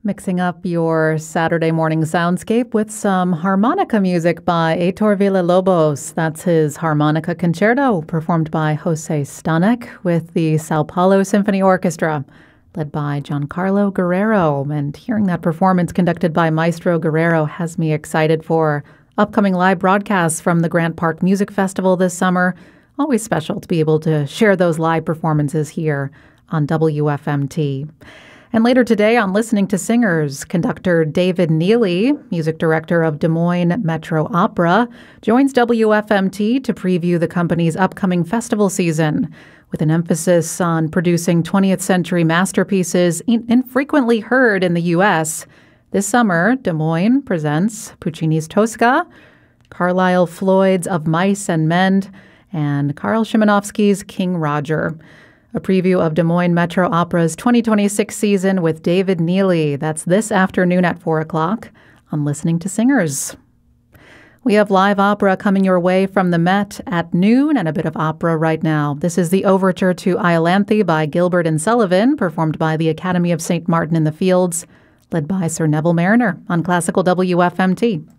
Mixing up your Saturday morning soundscape with some harmonica music by Heitor Villa-Lobos. That's his Harmonica Concerto, performed by Jose Stanek with the Sao Paulo Symphony Orchestra, led by Giancarlo Guerrero. And hearing that performance conducted by Maestro Guerrero has me excited for upcoming live broadcasts from the Grant Park Music Festival this summer. Always special to be able to share those live performances here on WFMT. And later today on Listening to Singers, conductor David Neely, music director of Des Moines Metro Opera, joins WFMT to preview the company's upcoming festival season, with an emphasis on producing 20th century masterpieces infrequently heard in the U.S. This summer, Des Moines presents Puccini's Tosca, Carlisle Floyd's Of Mice and Men, and Karl Szymanowski's King Roger. A preview of Des Moines Metro Opera's 2026 season with David Neely. That's this afternoon at 4 o'clock on Listening to Singers. We have live opera coming your way from the Met at noon and a bit of opera right now. This is the overture to Iolanthe by Gilbert and Sullivan, performed by the Academy of St. Martin in the Fields, led by Sir Neville Marriner on Classical WFMT.